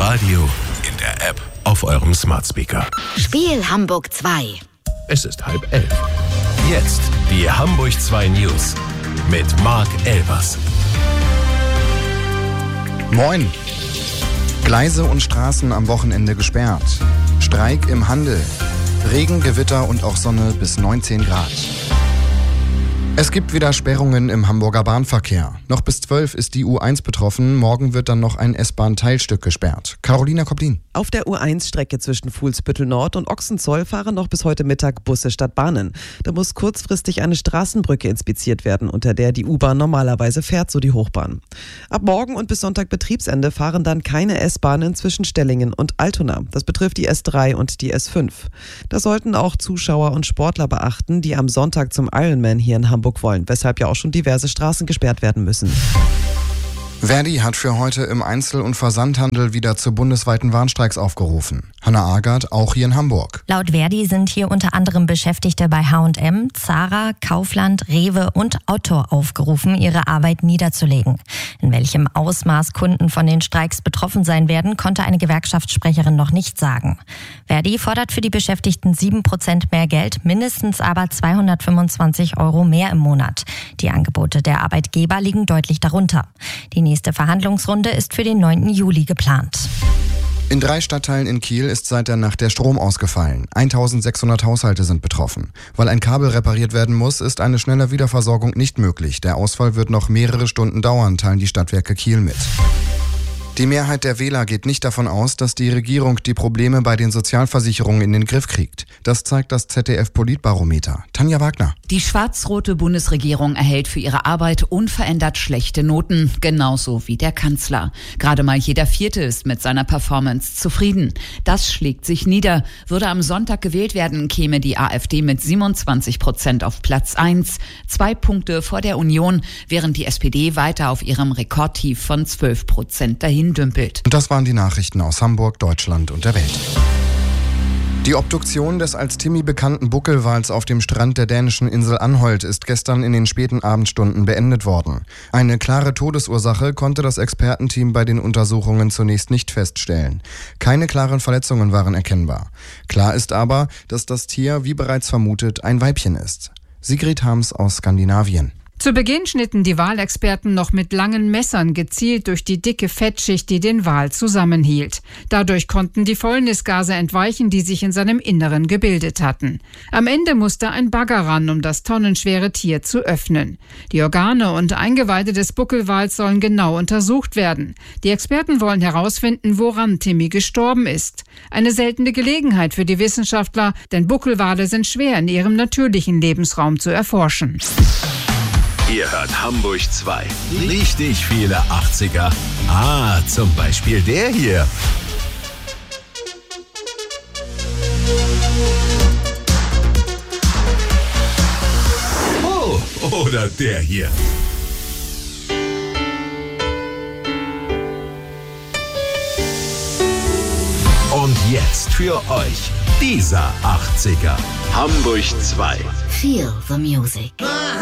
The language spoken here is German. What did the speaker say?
Radio, in der App, auf eurem Smart Speaker. Spiel Hamburg 2. Es ist 10:30. Jetzt die Hamburg 2 News mit Marc Elbers. Moin. Gleise und Straßen am Wochenende gesperrt. Streik im Handel. Regen, Gewitter und auch Sonne bis 19 Grad. Es gibt wieder Sperrungen im Hamburger Bahnverkehr. Noch bis 12 ist die U1 betroffen. Morgen wird dann noch ein S-Bahn-Teilstück gesperrt. Carolina Koplin. Auf der U1-Strecke zwischen Fuhlsbüttel Nord und Ochsenzoll fahren noch bis heute Mittag Busse statt Bahnen. Da muss kurzfristig eine Straßenbrücke inspiziert werden, unter der die U-Bahn normalerweise fährt, so die Hochbahn. Ab morgen und bis Sonntag Betriebsende fahren dann keine S-Bahnen zwischen Stellingen und Altona. Das betrifft die S3 und die S5. Das sollten auch Zuschauer und Sportler beachten, die am Sonntag zum Ironman hier in Hamburg wollen, weshalb ja auch schon diverse Straßen gesperrt werden müssen. Verdi hat für heute im Einzel- und Versandhandel wieder zu bundesweiten Warnstreiks aufgerufen. Hanna Agard auch hier in Hamburg. Laut Verdi sind hier unter anderem Beschäftigte bei H&M, Zara, Kaufland, Rewe und Otto aufgerufen, ihre Arbeit niederzulegen. In welchem Ausmaß Kunden von den Streiks betroffen sein werden, konnte eine Gewerkschaftssprecherin noch nicht sagen. Verdi fordert für die Beschäftigten 7% mehr Geld, mindestens aber 225 € mehr im Monat. Die Angebote der Arbeitgeber liegen deutlich darunter. Die nächste Verhandlungsrunde ist für den 9. Juli geplant. In 3 Stadtteilen in Kiel ist seit der Nacht der Strom ausgefallen. 1600 Haushalte sind betroffen. Weil ein Kabel repariert werden muss, ist eine schnelle Wiederversorgung nicht möglich. Der Ausfall wird noch mehrere Stunden dauern, teilen die Stadtwerke Kiel mit. Die Mehrheit der Wähler geht nicht davon aus, dass die Regierung die Probleme bei den Sozialversicherungen in den Griff kriegt. Das zeigt das ZDF-Politbarometer. Tanja Wagner. Die schwarz-rote Bundesregierung erhält für ihre Arbeit unverändert schlechte Noten, genauso wie der Kanzler. Gerade mal jeder Vierte ist mit seiner Performance zufrieden. Das schlägt sich nieder. Würde am Sonntag gewählt werden, käme die AfD mit 27% auf Platz 1, 2 Punkte vor der Union, während die SPD weiter auf ihrem Rekordtief von 12% dahin dümpelt. Und das waren die Nachrichten aus Hamburg, Deutschland und der Welt. Die Obduktion des als Timmy bekannten Buckelwals auf dem Strand der dänischen Insel Anholt ist gestern in den späten Abendstunden beendet worden. Eine klare Todesursache konnte das Expertenteam bei den Untersuchungen zunächst nicht feststellen. Keine klaren Verletzungen waren erkennbar. Klar ist aber, dass das Tier, wie bereits vermutet, ein Weibchen ist. Sigrid Harms aus Skandinavien. Zu Beginn schnitten die Walexperten noch mit langen Messern gezielt durch die dicke Fettschicht, die den Wal zusammenhielt. Dadurch konnten die Fäulnisgase entweichen, die sich in seinem Inneren gebildet hatten. Am Ende musste ein Bagger ran, um das tonnenschwere Tier zu öffnen. Die Organe und Eingeweide des Buckelwals sollen genau untersucht werden. Die Experten wollen herausfinden, woran Timmy gestorben ist. Eine seltene Gelegenheit für die Wissenschaftler, denn Buckelwale sind schwer in ihrem natürlichen Lebensraum zu erforschen. Ihr hört Hamburg 2. Richtig viele 80er. Zum Beispiel der hier. Oh, oder der hier. Und jetzt für euch dieser 80er. Hamburg 2. Feel the music.